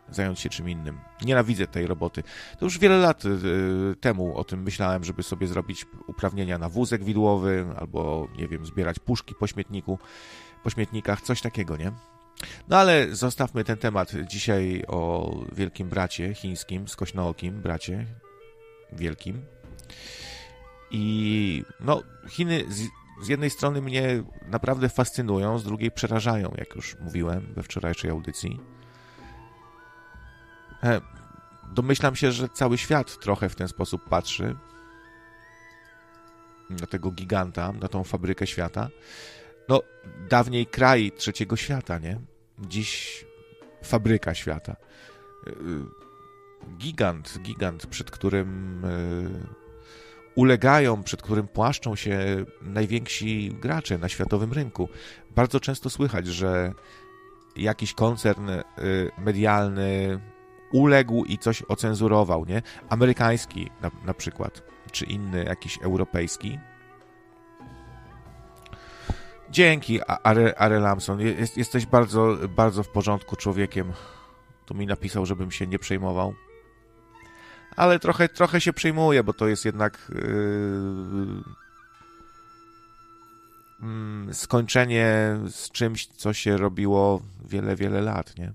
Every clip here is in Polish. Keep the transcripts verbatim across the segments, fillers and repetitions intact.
zająć się czym innym. Nienawidzę tej roboty. To już wiele lat y, temu o tym myślałem, żeby sobie zrobić uprawnienia na wózek widłowy, albo, nie wiem, zbierać puszki po śmietniku, po śmietnikach, coś takiego, nie? No ale zostawmy ten temat dzisiaj o wielkim bracie chińskim, skośnookim bracie wielkim. I no, Chiny z, z jednej strony mnie naprawdę fascynują, z drugiej przerażają, jak już mówiłem we wczorajszej audycji. E, domyślam się, że cały świat trochę w ten sposób patrzy na tego giganta, na tą fabrykę świata. No, dawniej kraj trzeciego świata, nie? Dziś fabryka świata. Gigant, gigant, przed którym ulegają, przed którym płaszczą się najwięksi gracze na światowym rynku. Bardzo często słychać, że jakiś koncern medialny uległ i coś ocenzurował, nie? Amerykański na, na przykład, czy inny jakiś europejski. Dzięki, Are, Are Lamson. Jest, jesteś bardzo, bardzo w porządku człowiekiem. Tu mi napisał, żebym się nie przejmował. Ale trochę, trochę się przejmuję, bo to jest jednak yy, yy, skończenie z czymś, co się robiło wiele, wiele lat, nie?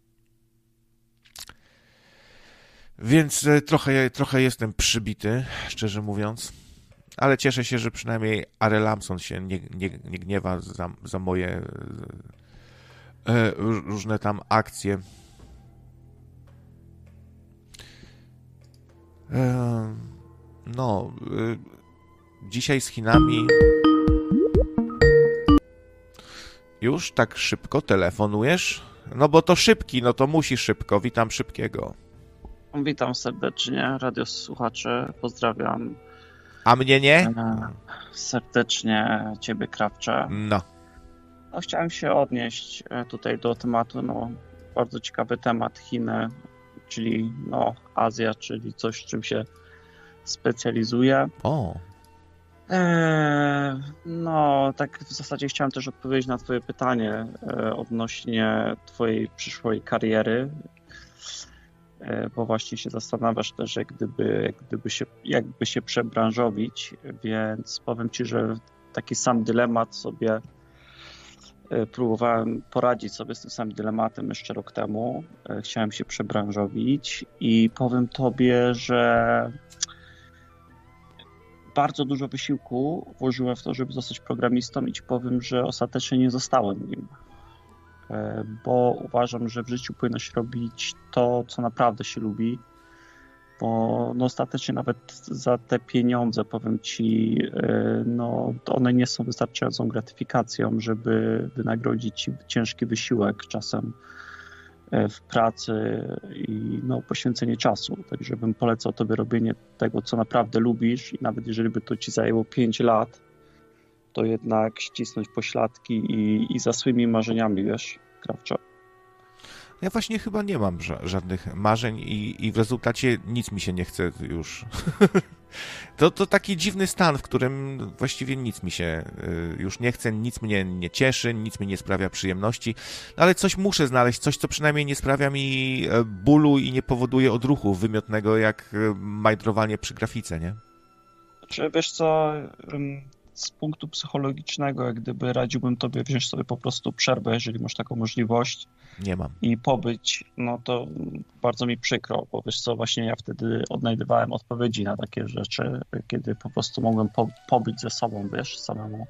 Więc trochę, trochę jestem przybity, szczerze mówiąc. Ale cieszę się, że przynajmniej Are Lamson się nie, nie, nie gniewa za, za moje e, różne tam akcje. E, no, e, dzisiaj z Chinami już tak szybko telefonujesz? No bo to szybki, no to musi szybko. Witam szybkiego. Witam serdecznie, radiosłuchacze, pozdrawiam. A mnie nie? Serdecznie Ciebie, Krawcze. No. No. Chciałem się odnieść tutaj do tematu, no, bardzo ciekawy temat, Chiny, czyli no, Azja, czyli coś, w czym się specjalizuję. O. Eee, no, tak w zasadzie chciałem też odpowiedzieć na Twoje pytanie e, odnośnie Twojej przyszłej kariery, bo właśnie się zastanawiasz też, jak gdyby, jak gdyby się, jakby się przebranżowić, więc powiem Ci, że taki sam dylemat sobie próbowałem poradzić sobie z tym samym dylematem jeszcze rok temu. Chciałem się przebranżowić i powiem Tobie, że bardzo dużo wysiłku włożyłem w to, żeby zostać programistą i Ci powiem, że ostatecznie nie zostałem nim. Bo uważam, że w życiu powinno się robić to, co naprawdę się lubi, bo no ostatecznie nawet za te pieniądze, powiem Ci, no one nie są wystarczającą gratyfikacją, żeby wynagrodzić Ci ciężki wysiłek czasem w pracy i no, poświęcenie czasu. Także bym polecał Tobie robienie tego, co naprawdę lubisz i nawet jeżeli by to Ci zajęło pięć lat, to jednak ścisnąć pośladki i, i za swymi marzeniami, wiesz, Krawcze. Ja właśnie chyba nie mam ża- żadnych marzeń i, i w rezultacie nic mi się nie chce już. to, to taki dziwny stan, w którym właściwie nic mi się y, już nie chce, nic mnie nie cieszy, nic mi nie sprawia przyjemności, no ale coś muszę znaleźć, coś, co przynajmniej nie sprawia mi bólu i nie powoduje odruchu wymiotnego, jak majdrowanie przy grafice, nie? Czy wiesz co... Um... Z punktu psychologicznego, jak gdyby radziłbym Tobie wziąć sobie po prostu przerwę, jeżeli masz taką możliwość. Nie mam. I pobyć, no to bardzo mi przykro, bo wiesz co, właśnie ja wtedy odnajdywałem odpowiedzi na takie rzeczy, kiedy po prostu mogłem po, pobyć ze sobą, wiesz, samemu.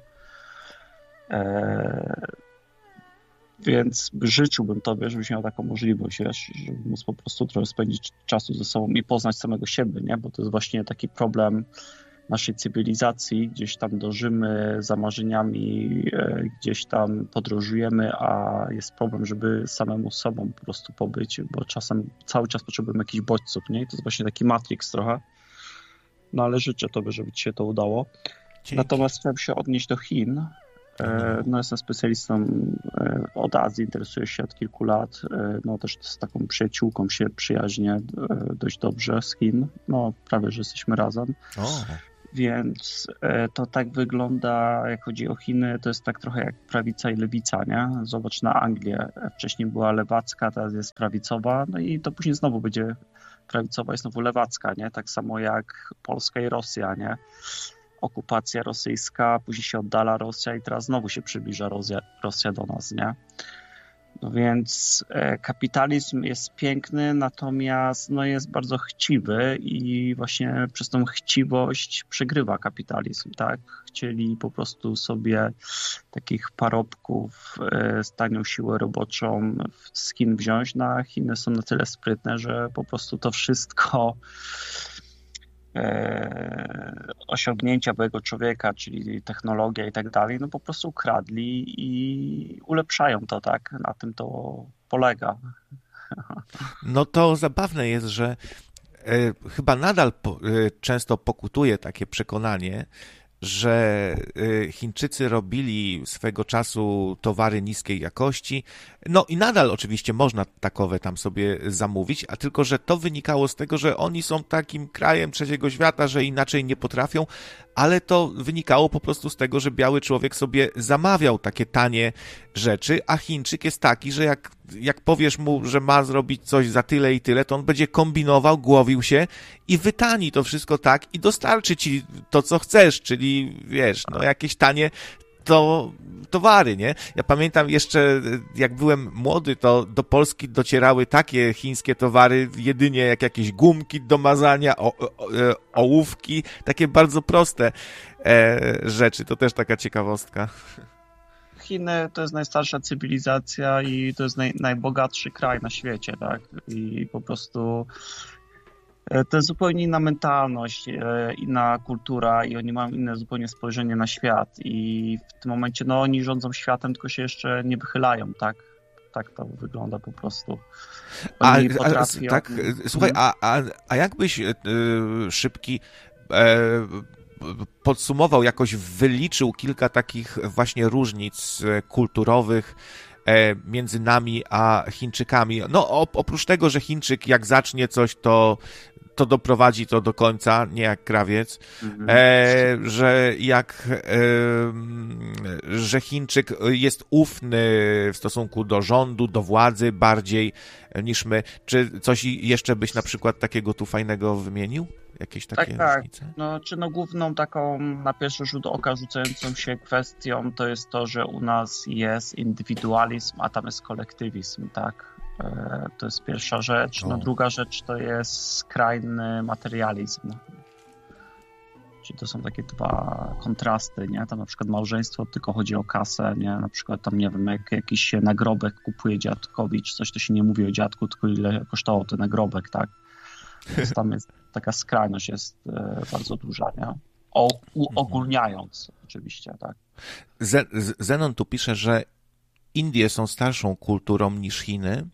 Eee, więc życzyłbym Tobie, żebyś miał taką możliwość, wiesz, żeby móc po prostu trochę spędzić czasu ze sobą i poznać samego siebie, nie? Bo to jest właśnie taki problem naszej cywilizacji, gdzieś tam dążymy za marzeniami, gdzieś tam podróżujemy, a jest problem, żeby samemu sobą po prostu pobyć, bo czasem cały czas potrzebujemy jakichś bodźców, nie? I to jest właśnie taki Matrix trochę. No ale życzę Tobie, żeby Ci się to udało. Dzięki. Natomiast chciałem się odnieść do Chin. No jestem specjalistą od Azji, interesuję się od kilku lat. No też z taką przyjaciółką się przyjaźnię dość dobrze z Chin. No prawie, że jesteśmy razem. O. Więc to tak wygląda, jak chodzi o Chiny, to jest tak trochę jak prawica i lewica, nie? Zobacz na Anglię. Wcześniej była lewacka, teraz jest prawicowa, no i to później znowu będzie prawicowa i znowu lewacka, nie? Tak samo jak Polska i Rosja, nie? Okupacja rosyjska, później się oddala Rosja i teraz znowu się przybliża Rosja, Rosja do nas, nie? No więc kapitalizm jest piękny, natomiast no jest bardzo chciwy i właśnie przez tą chciwość przegrywa kapitalizm, tak? Chcieli po prostu sobie takich parobków z tanią siłę roboczą z Chin wziąć, no a Chiny są na tyle sprytne, że po prostu to wszystko osiągnięcia byłego człowieka, czyli technologia i tak dalej, no po prostu ukradli i ulepszają to, tak? Na tym to polega. No to zabawne jest, że e, chyba nadal po, e, często pokutuje takie przekonanie, że Chińczycy robili swego czasu towary niskiej jakości. No i nadal oczywiście można takowe tam sobie zamówić, a tylko, że to wynikało z tego, że oni są takim krajem trzeciego świata, że inaczej nie potrafią, ale to wynikało po prostu z tego, że biały człowiek sobie zamawiał takie tanie rzeczy, a Chińczyk jest taki, że jak, jak powiesz mu, że ma zrobić coś za tyle i tyle, to on będzie kombinował, głowił się i wytani to wszystko tak i dostarczy ci to, co chcesz, czyli wiesz, no jakieś tanie to towary, nie? Ja pamiętam jeszcze, jak byłem młody, to do Polski docierały takie chińskie towary, jedynie jak jakieś gumki do mazania, o, o, ołówki, takie bardzo proste e, rzeczy. To też taka ciekawostka. Chiny to jest najstarsza cywilizacja i to jest naj, najbogatszy kraj na świecie, tak? I po prostu to jest zupełnie inna mentalność, inna kultura i oni mają inne zupełnie spojrzenie na świat i w tym momencie, no oni rządzą światem, tylko się jeszcze nie wychylają, tak? Tak to wygląda po prostu. Oni a, potrafią... a, tak, słuchaj, a, a, a jakbyś y, szybki e, podsumował, jakoś wyliczył kilka takich właśnie różnic kulturowych między nami a Chińczykami? No oprócz tego, że Chińczyk jak zacznie coś, to to doprowadzi to do końca, nie jak krawiec, mhm. e, że jak e, że Chińczyk jest ufny w stosunku do rządu, do władzy bardziej niż my. Czy coś jeszcze byś na przykład takiego tu fajnego wymienił? Jakieś takie tak, różnice? Tak. No, czy no główną taką na pierwszy rzut oka rzucającą się kwestią to jest to, że u nas jest indywidualizm, a tam jest kolektywizm, tak? To jest pierwsza rzecz. No, druga rzecz to jest skrajny materializm. Czyli to są takie dwa kontrasty, nie? Tam na przykład małżeństwo tylko chodzi o kasę, nie? Na przykład tam, nie wiem, jak jakiś nagrobek kupuje dziadkowi czy coś, to się nie mówi o dziadku, tylko ile kosztował ten nagrobek, tak? Więc tam jest taka skrajność jest bardzo duża, nie? O, uogólniając oczywiście, tak. Zenon tu pisze, że Indie są starszą kulturą niż Chiny.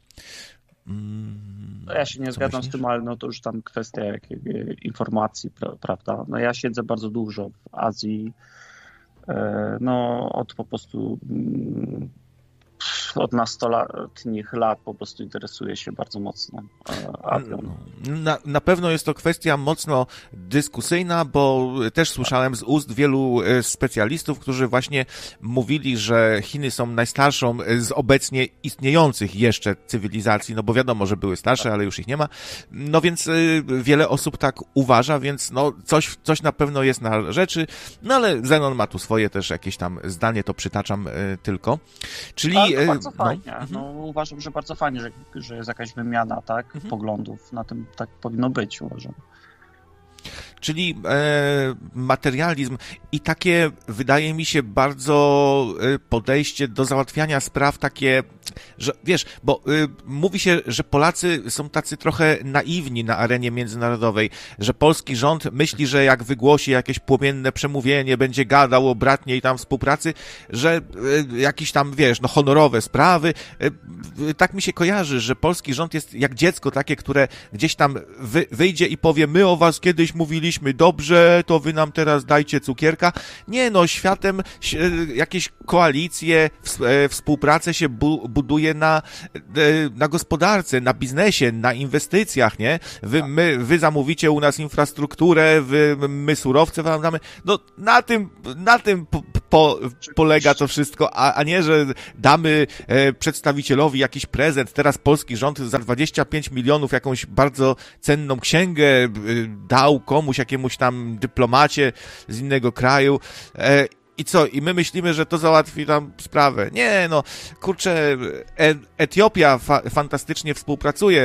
No ja się nie Co zgadzam myślisz? z tym, ale no to już tam kwestia jakiej informacji, prawda? No ja siedzę bardzo dużo w Azji, no od po prostu od nastoletnich lat po prostu interesuje się bardzo mocno Azją. Na, na pewno jest to kwestia mocno dyskusyjna, bo też słyszałem z ust wielu specjalistów, którzy właśnie mówili, że Chiny są najstarszą z obecnie istniejących jeszcze cywilizacji, no bo wiadomo, że były starsze, ale już ich nie ma. No więc wiele osób tak uważa, więc no coś, coś na pewno jest na rzeczy, no ale Zenon ma tu swoje też jakieś tam zdanie, to przytaczam tylko. Czyli tak, bardzo fajnie. No, no, uważam, że bardzo fajnie, że, że jest jakaś wymiana, tak, mhm. poglądów. Na tym tak powinno być, uważam. Czyli e, materializm i takie, wydaje mi się, bardzo e, podejście do załatwiania spraw takie, że wiesz, bo e, mówi się, że Polacy są tacy trochę naiwni na arenie międzynarodowej, że polski rząd myśli, że jak wygłosi jakieś płomienne przemówienie, będzie gadał o bratniej tam współpracy, że e, jakieś tam, wiesz, no honorowe sprawy, e, tak mi się kojarzy, że polski rząd jest jak dziecko takie, które gdzieś tam wy, wyjdzie i powie, my o was kiedyś mówili byliśmy dobrze, to wy nam teraz dajcie cukierka. Nie no, światem jakieś koalicje, współpracę się bu- buduje na, na gospodarce, na biznesie, na inwestycjach, nie? Wy, my, wy zamówicie u nas infrastrukturę, wy, my surowce wam damy. No na tym, na tym po, po, polega to wszystko, a, a nie, że damy e, przedstawicielowi jakiś prezent. Teraz polski rząd za dwadzieścia pięć milionów jakąś bardzo cenną księgę e, dał komuś, jakiemuś tam dyplomacie z innego kraju. E, I co? I my myślimy, że to załatwi tam sprawę. Nie, no, kurczę, e- Etiopia fa- fantastycznie współpracuje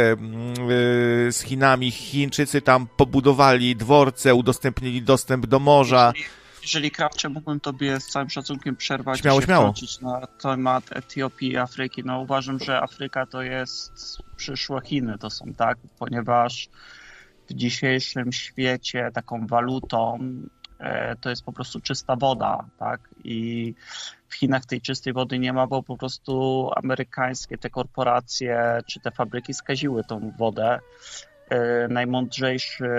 yy, z Chinami. Chińczycy tam pobudowali dworce, udostępnili dostęp do morza. Jeżeli, jeżeli Krawcze, mógłbym tobie z całym szacunkiem przerwać śmiało, i się śmiało. wtrącić na temat Etiopii i Afryki. No uważam, że Afryka to jest przyszłe Chiny, to są, tak? Ponieważ w dzisiejszym świecie taką walutą to jest po prostu czysta woda, tak? I w Chinach tej czystej wody nie ma, bo po prostu amerykańskie te korporacje czy te fabryki skaziły tą wodę. Najmądrzejsza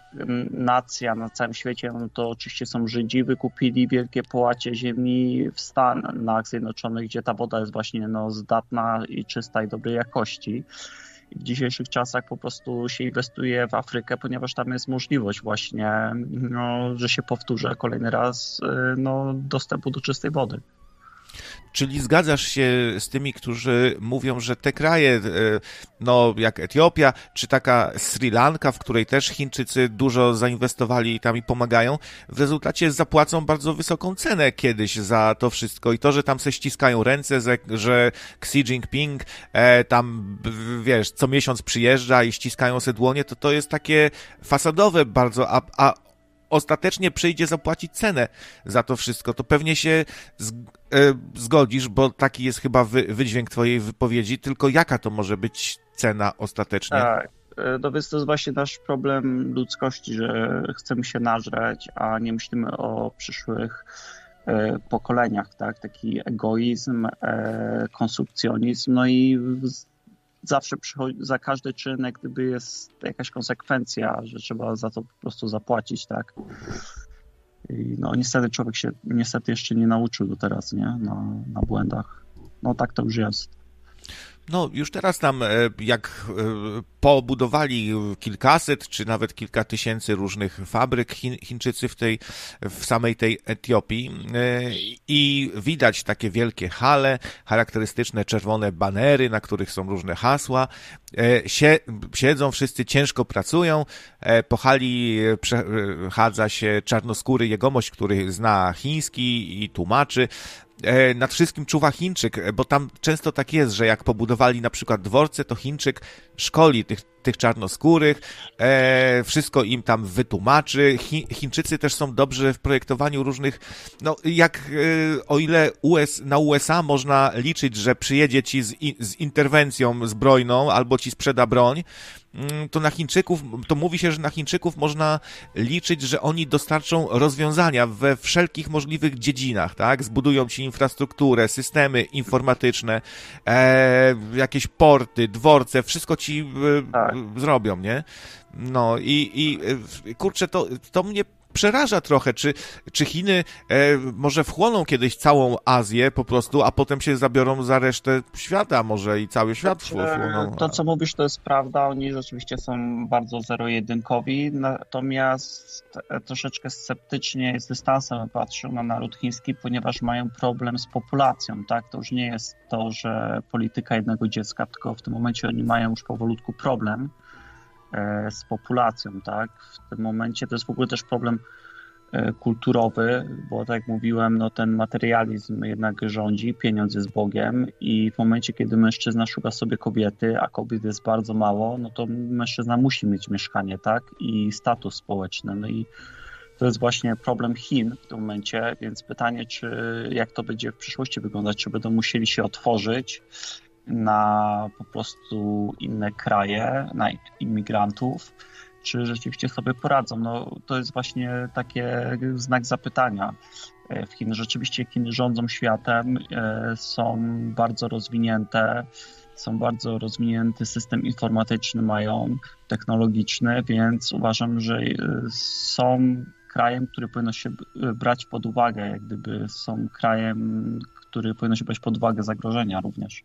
nacja na całym świecie, no to oczywiście są Żydzi, wykupili wielkie połacie ziemi w Stanach Zjednoczonych, gdzie ta woda jest właśnie no, zdatna i czysta i dobrej jakości. W dzisiejszych czasach po prostu się inwestuje w Afrykę, ponieważ tam jest możliwość właśnie, no, że się powtórzę kolejny raz, no, dostępu do czystej wody. Czyli zgadzasz się z tymi, którzy mówią, że te kraje, no jak Etiopia, czy taka Sri Lanka, w której też Chińczycy dużo zainwestowali i tam i pomagają, w rezultacie zapłacą bardzo wysoką cenę kiedyś za to wszystko i to, że tam se ściskają ręce, że Xi Jinping tam, wiesz, co miesiąc przyjeżdża i ściskają se dłonie, to to jest takie fasadowe bardzo, a, a ostatecznie przyjdzie zapłacić cenę za to wszystko, to pewnie się z, e, zgodzisz, bo taki jest chyba wy, wydźwięk twojej wypowiedzi, tylko jaka to może być cena ostatecznie? Tak, no więc to jest właśnie nasz problem ludzkości, że chcemy się nażreć, a nie myślimy o przyszłych e, pokoleniach, tak? Taki egoizm, e, konsumpcjonizm, no i w, zawsze przychodzi, za każdy czynek, gdyby jest jakaś konsekwencja, że trzeba za to po prostu zapłacić, tak? I no niestety człowiek się niestety jeszcze nie nauczył do teraz, nie? Na, na błędach. No tak to już jest. No już teraz tam, jak pobudowali kilkaset, czy nawet kilka tysięcy różnych fabryk Chin, Chińczycy w tej, w samej tej Etiopii i widać takie wielkie hale, charakterystyczne czerwone banery, na których są różne hasła, Sie, siedzą wszyscy, ciężko pracują, po hali przechadza się czarnoskóry jegomość, który zna chiński i tłumaczy. Nad wszystkim czuwa Chińczyk, bo tam często tak jest, że jak pobudowali na przykład dworce, to Chińczyk szkoli tych, tych czarnoskórych, e, wszystko im tam wytłumaczy. Chi, Chińczycy też są dobrzy w projektowaniu różnych, no jak e, o ile U S, na U S A można liczyć, że przyjedzie ci z, i, z interwencją zbrojną albo ci sprzeda broń, to na Chińczyków, to mówi się, że na Chińczyków można liczyć, że oni dostarczą rozwiązania we wszelkich możliwych dziedzinach, tak? Zbudują ci infrastrukturę, systemy informatyczne, e, jakieś porty, dworce, wszystko ci e, tak. zrobią, nie? No i, i kurczę, to, to mnie przeraża trochę, czy, czy Chiny e, może wchłoną kiedyś całą Azję po prostu, a potem się zabiorą za resztę świata może i cały świat wchłoną. To, co mówisz, to jest prawda. Oni rzeczywiście są bardzo zero-jedynkowi, natomiast troszeczkę sceptycznie z dystansem patrzą na naród chiński, ponieważ mają problem z populacją, tak? To już nie jest to, że polityka jednego dziecka, tylko w tym momencie oni mają już powolutku problem z populacją, tak? W tym momencie to jest w ogóle też problem kulturowy, bo tak jak mówiłem, no ten materializm jednak rządzi, pieniądz jest Bogiem i w momencie, kiedy mężczyzna szuka sobie kobiety, a kobiet jest bardzo mało, no to mężczyzna musi mieć mieszkanie, tak? I status społeczny. No i to jest właśnie problem Chin w tym momencie, więc pytanie, czy jak to będzie w przyszłości wyglądać, czy będą musieli się otworzyć na po prostu inne kraje, na imigrantów, czy rzeczywiście sobie poradzą. No, to jest właśnie takie znak zapytania w Chin. Rzeczywiście Chiny rządzą światem, są bardzo rozwinięte, są bardzo rozwinięty system informatyczny, mają technologiczny, więc uważam, że są krajem, który powinno się brać pod uwagę, jak gdyby są krajem, który powinno się brać pod uwagę zagrożenia również.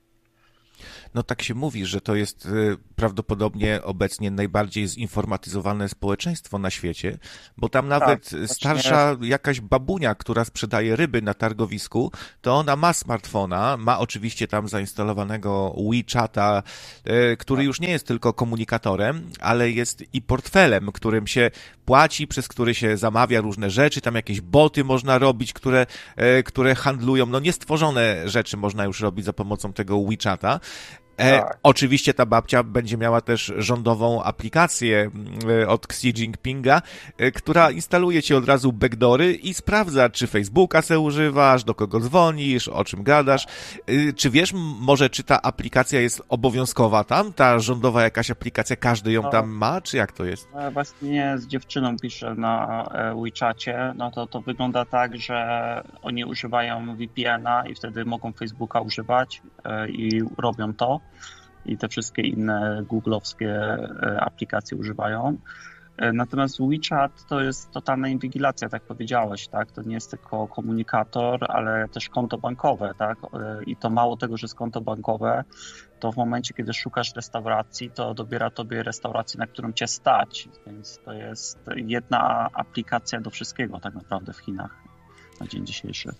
No tak się mówi, że to jest prawdopodobnie obecnie najbardziej zinformatyzowane społeczeństwo na świecie, bo tam nawet tak, starsza właśnie... jakaś babunia, która sprzedaje ryby na targowisku, to ona ma smartfona, ma oczywiście tam zainstalowanego WeChata, który już nie jest tylko komunikatorem, ale jest i portfelem, którym się płaci, przez który się zamawia różne rzeczy, tam jakieś boty można robić, które, które handlują, no niestworzone rzeczy można już robić za pomocą tego WeChata. E, tak. Oczywiście ta babcia będzie miała też rządową aplikację e, od Xi Jinpinga, e, która instaluje ci od razu backdoory i sprawdza, czy Facebooka se używasz, do kogo dzwonisz, o czym gadasz. E, czy wiesz może, czy ta aplikacja jest obowiązkowa tam? Ta rządowa jakaś aplikacja, każdy ją no, tam ma, czy jak to jest? No, właśnie z dziewczyną piszę na WeChacie, no to to wygląda tak, że oni używają V P N-a i wtedy mogą Facebooka używać e, i robią to. I te wszystkie inne googlowskie aplikacje używają. Natomiast WeChat to jest totalna inwigilacja, tak powiedziałeś, tak? To nie jest tylko komunikator, ale też konto bankowe, tak? I to mało tego, że jest konto bankowe, to w momencie, kiedy szukasz restauracji, to dobiera tobie restaurację, na którą cię stać. Więc to jest jedna aplikacja do wszystkiego tak naprawdę w Chinach na dzień dzisiejszy.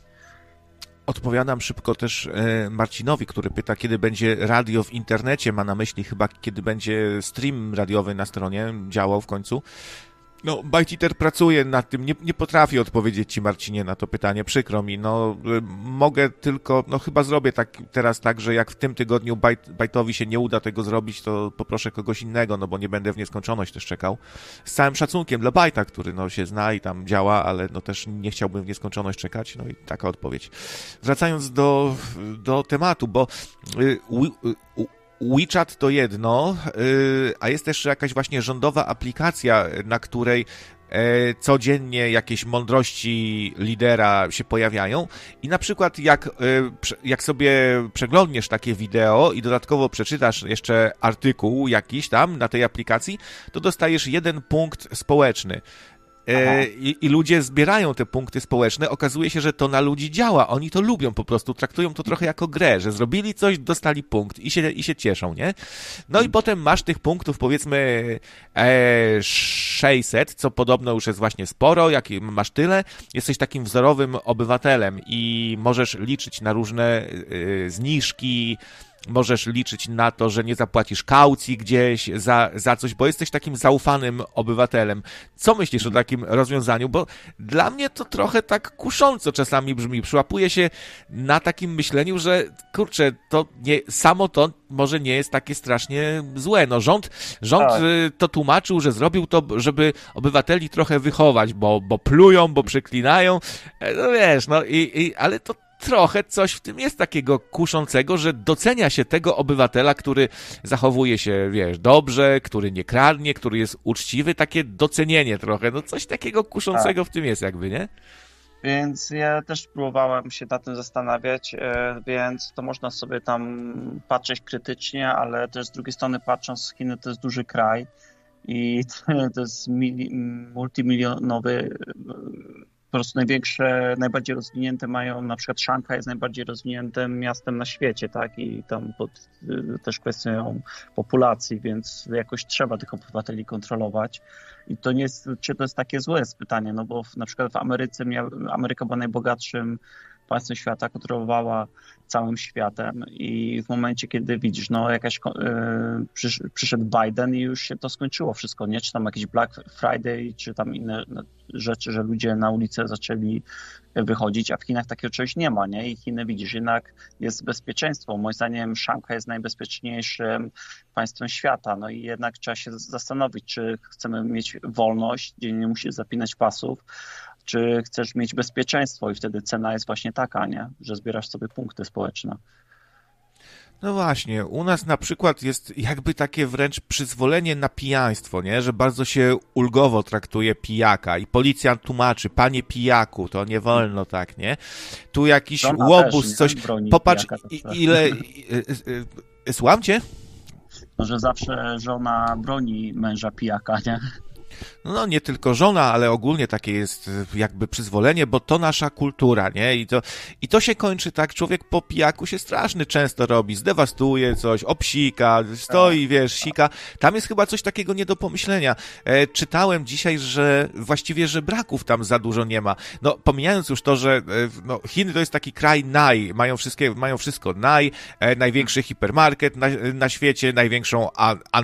Odpowiadam szybko też Marcinowi, który pyta, kiedy będzie radio w internecie. Ma na myśli chyba, kiedy będzie stream radiowy na stronie działał w końcu. No, ByteEater pracuje nad tym. Nie, nie potrafię odpowiedzieć ci, Marcinie, na to pytanie. Przykro mi. No, mogę tylko, no chyba zrobię tak teraz tak, że jak w tym tygodniu Byte, Byte'owi się nie uda tego zrobić, to poproszę kogoś innego, no bo nie będę w nieskończoność też czekał. Z całym szacunkiem dla Byte'a, który no się zna i tam działa, ale no też nie chciałbym w nieskończoność czekać. No i taka odpowiedź. Wracając do, do tematu, bo y, y, y, WeChat to jedno, a jest też jakaś właśnie rządowa aplikacja, na której codziennie jakieś mądrości lidera się pojawiają i na przykład jak, jak sobie przeglądniesz takie wideo i dodatkowo przeczytasz jeszcze artykuł jakiś tam na tej aplikacji, to dostajesz jeden punkt społeczny. I, I ludzie zbierają te punkty społeczne, okazuje się, że to na ludzi działa, oni to lubią po prostu, traktują to trochę jako grę, że zrobili coś, dostali punkt i się, i się cieszą, nie? No i potem masz tych punktów powiedzmy e, sześćset, co podobno już jest właśnie sporo, jak masz tyle, jesteś takim wzorowym obywatelem i możesz liczyć na różne e, zniżki, możesz liczyć na to, że nie zapłacisz kaucji gdzieś za, za coś, bo jesteś takim zaufanym obywatelem. Co myślisz o takim rozwiązaniu? Bo dla mnie to trochę tak kusząco czasami brzmi. Przyłapuję się na takim myśleniu, że kurczę, to nie, samo to może nie jest takie strasznie złe. No rząd, rząd tak. to tłumaczył, że zrobił to, żeby obywateli trochę wychować, bo, bo plują, bo przeklinają. No wiesz, no i, i ale to trochę coś w tym jest takiego kuszącego, że docenia się tego obywatela, który zachowuje się, wiesz, dobrze, który nie kradnie, który jest uczciwy, takie docenienie trochę, no coś takiego kuszącego w tym jest jakby, nie? Więc ja też próbowałem się nad tym zastanawiać, więc to można sobie tam patrzeć krytycznie, ale też z drugiej strony patrząc, Chiny to jest duży kraj i to jest mili- multimilionowy. Po prostu największe, najbardziej rozwinięte mają, na przykład Szanghaj jest najbardziej rozwiniętym miastem na świecie, tak? I tam pod, też kwestią populacji, więc jakoś trzeba tych obywateli kontrolować. I to nie jest, czy to jest takie złe jest pytanie, no bo w, na przykład w Ameryce, miał, Ameryka była najbogatszym państwem świata, kontrolowała całym światem i w momencie, kiedy widzisz, no jakaś yy, przysz, przyszedł Biden i już się to skończyło wszystko, nie? Czy tam jakiś Black Friday, czy tam inne rzeczy, że ludzie na ulicę zaczęli wychodzić, a w Chinach takiego czegoś nie ma, nie? I Chiny, widzisz, jednak jest bezpieczeństwo. Moim zdaniem Szanghaj jest najbezpieczniejszym państwem świata, no i jednak trzeba się zastanowić, czy chcemy mieć wolność, gdzie nie musisz zapinać pasów, czy chcesz mieć bezpieczeństwo i wtedy cena jest właśnie taka, nie? Że zbierasz sobie punkty społeczne. No właśnie, u nas na przykład jest jakby takie wręcz przyzwolenie na pijaństwo, nie? Że bardzo się ulgowo traktuje pijaka i policjant tłumaczy, panie pijaku, to nie wolno tak, nie? Tu jakiś Żona łobuz, też, coś, popatrz i, ile... Słucham cię? No, że zawsze żona broni męża pijaka, nie? No nie tylko żona, ale ogólnie takie jest jakby przyzwolenie, bo to nasza kultura, nie? I to, i to się kończy tak, człowiek po pijaku się straszny często robi, zdewastuje coś, obsika, stoi, wiesz, sika. Tam jest chyba coś takiego nie do pomyślenia. E, czytałem dzisiaj, że właściwie żebraków tam za dużo nie ma. No, pomijając już to, że e, no, Chiny to jest taki kraj naj, mają wszystkie, mają wszystko naj, e, największy hipermarket na, na świecie, największą an, an